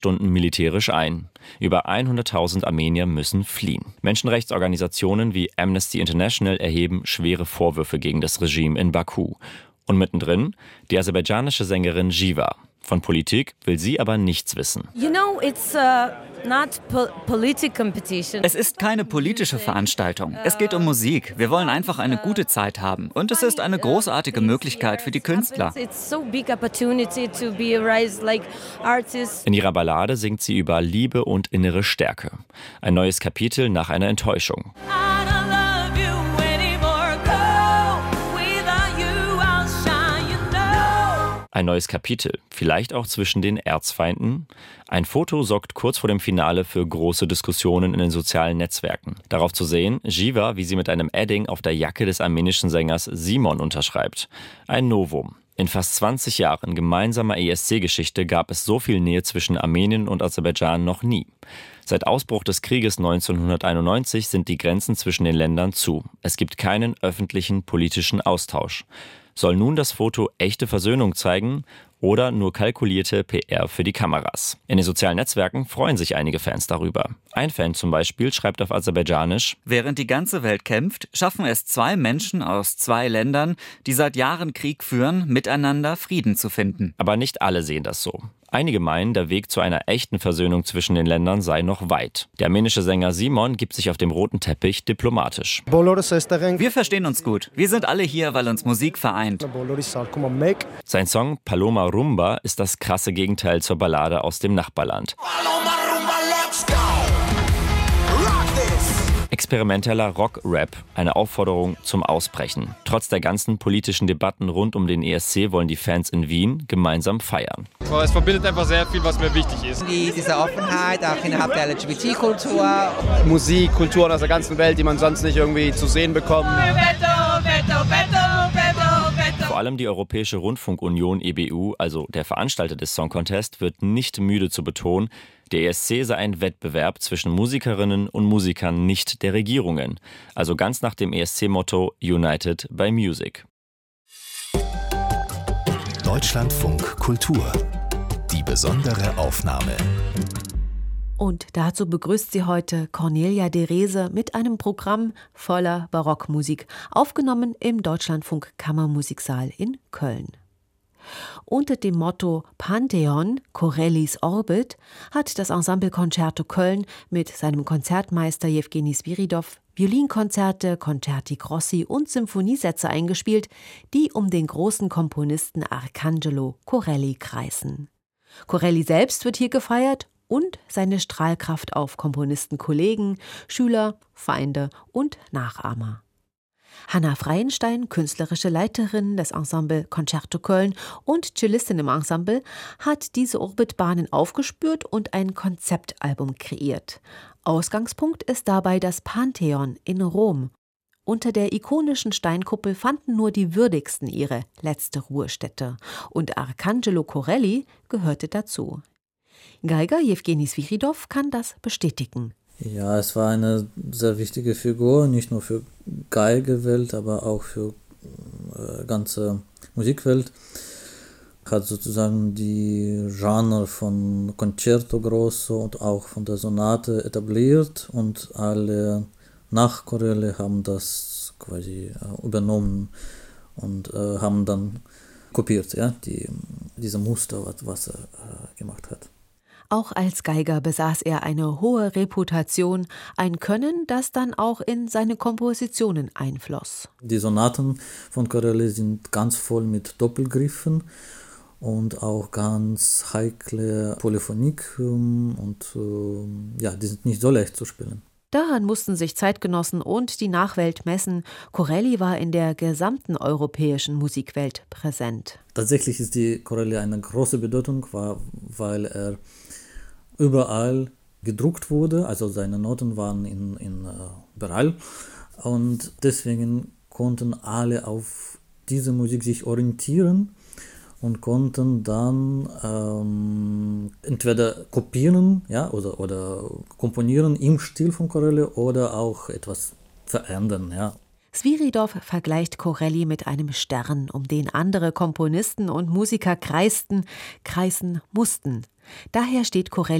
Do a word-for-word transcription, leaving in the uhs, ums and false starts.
Stunden militärisch ein. Über hunderttausend Armenier müssen fliehen. Menschenrechtsorganisationen wie Amnesty International erheben schwere Vorwürfe gegen das Regime in Baku. Und mittendrin die aserbaidschanische Sängerin Jiva. Von Politik will sie aber nichts wissen. You know, it's uh, not po- political competition. Es ist keine politische Veranstaltung. Es geht um Musik. Wir wollen einfach eine gute Zeit haben. Und es ist eine großartige Möglichkeit für die Künstler. It's so big opportunity to be raised like artists. In ihrer Ballade singt sie über Liebe und innere Stärke. Ein neues Kapitel nach einer Enttäuschung. Ein neues Kapitel, vielleicht auch zwischen den Erzfeinden. Ein Foto sorgt kurz vor dem Finale für große Diskussionen in den sozialen Netzwerken. Darauf zu sehen, Jiva, wie sie mit einem Edding auf der Jacke des armenischen Sängers Simon unterschreibt. Ein Novum. In fast zwanzig Jahren gemeinsamer E S C-Geschichte gab es so viel Nähe zwischen Armenien und Aserbaidschan noch nie. Seit Ausbruch des Krieges neunzehnhunderteinundneunzig sind die Grenzen zwischen den Ländern zu. Es gibt keinen öffentlichen politischen Austausch. Soll nun das Foto echte Versöhnung zeigen oder nur kalkulierte P R für die Kameras? In den sozialen Netzwerken freuen sich einige Fans darüber. Ein Fan zum Beispiel schreibt auf Aserbaidschanisch: Während die ganze Welt kämpft, schaffen es zwei Menschen aus zwei Ländern, die seit Jahren Krieg führen, miteinander Frieden zu finden. Aber nicht alle sehen das so. Einige meinen, der Weg zu einer echten Versöhnung zwischen den Ländern sei noch weit. Der armenische Sänger Simon gibt sich auf dem roten Teppich diplomatisch. Wir verstehen uns gut. Wir sind alle hier, weil uns Musik vereint. Sein Song Paloma Rumba ist das krasse Gegenteil zur Ballade aus dem Nachbarland. Experimenteller Rock-Rap, eine Aufforderung zum Ausbrechen. Trotz der ganzen politischen Debatten rund um den E S C wollen die Fans in Wien gemeinsam feiern. Es verbindet einfach sehr viel, was mir wichtig ist. Die, diese Offenheit, auch innerhalb der L G B T-Kultur. Musik, Kulturen aus der ganzen Welt, die man sonst nicht irgendwie zu sehen bekommt. Vor allem die Europäische Rundfunkunion E B U, also der Veranstalter des Song Contest, wird nicht müde zu betonen, der E S C sei ein Wettbewerb zwischen Musikerinnen und Musikern, nicht der Regierungen. Also ganz nach dem E S C-Motto United by Music. Deutschlandfunk Kultur. Die besondere Aufnahme. Und dazu begrüßt sie heute Cornelia de Reze mit einem Programm voller Barockmusik, aufgenommen im Deutschlandfunk Kammermusiksaal in Köln. Unter dem Motto Pantheon, Corellis Orbit hat das Ensemble Concerto Köln mit seinem Konzertmeister Jewgeni Sviridov Violinkonzerte, Concerti Grossi und Symphoniesätze eingespielt, die um den großen Komponisten Arcangelo Corelli kreisen. Corelli selbst wird hier gefeiert und seine Strahlkraft auf Komponistenkollegen, Schüler, Feinde und Nachahmer. Hanna Freienstein, künstlerische Leiterin des Ensemble Concerto Köln und Cellistin im Ensemble, hat diese Orbitbahnen aufgespürt und ein Konzeptalbum kreiert. Ausgangspunkt ist dabei das Pantheon in Rom. Unter der ikonischen Steinkuppel fanden nur die Würdigsten ihre letzte Ruhestätte. Und Arcangelo Corelli gehörte dazu. Geiger Jewgeni Sviridov kann das bestätigen. Ja, es war eine sehr wichtige Figur, nicht nur für Geigewelt, aber auch für äh, ganze Musikwelt. Hat sozusagen die Genre von Concerto Grosso und auch von der Sonate etabliert und alle nach Corelli haben das quasi äh, übernommen und äh, haben dann kopiert, ja, die, diese Muster, was, was er äh, gemacht hat. Auch als Geiger besaß er eine hohe Reputation, ein Können, das dann auch in seine Kompositionen einfloss. Die Sonaten von Corelli sind ganz voll mit Doppelgriffen und auch ganz heikle Polyphonik und äh, ja, die sind nicht so leicht zu spielen. Daran mussten sich Zeitgenossen und die Nachwelt messen. Corelli war in der gesamten europäischen Musikwelt präsent. Tatsächlich ist die Corelli eine große Bedeutung, weil er überall gedruckt wurde, also seine Noten waren in, in, uh, überall und deswegen konnten alle auf diese Musik sich orientieren und konnten dann ähm, entweder kopieren, ja, oder, oder komponieren im Stil von Corelli oder auch etwas verändern, ja. Sviridov vergleicht Corelli mit einem Stern, um den andere Komponisten und Musiker kreisten, kreisen mussten. Daher steht Corelli